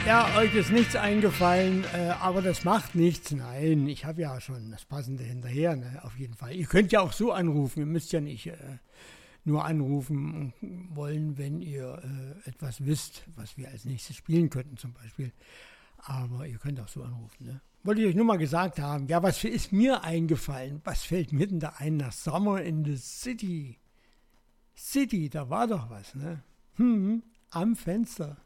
Ja, euch ist nichts eingefallen, aber das macht nichts. Nein, ich habe ja schon das Passende hinterher, ne? Auf jeden Fall. Ihr könnt ja auch so anrufen. Ihr müsst ja nicht nur anrufen wollen, wenn ihr etwas wisst, was wir als nächstes spielen könnten zum Beispiel. Aber ihr könnt auch so anrufen, ne? Wollte ich euch nur mal gesagt haben. Ja, was ist mir eingefallen? Was fällt mir denn da ein nach Summer in the City? City, da war doch was, ne? Am Fenster.